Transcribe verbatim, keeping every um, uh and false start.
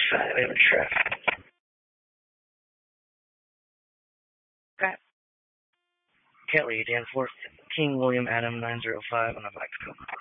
five, I have a traffic. Okay. Kelly, Dan four, King William Adam nine zero five on a Black Scope.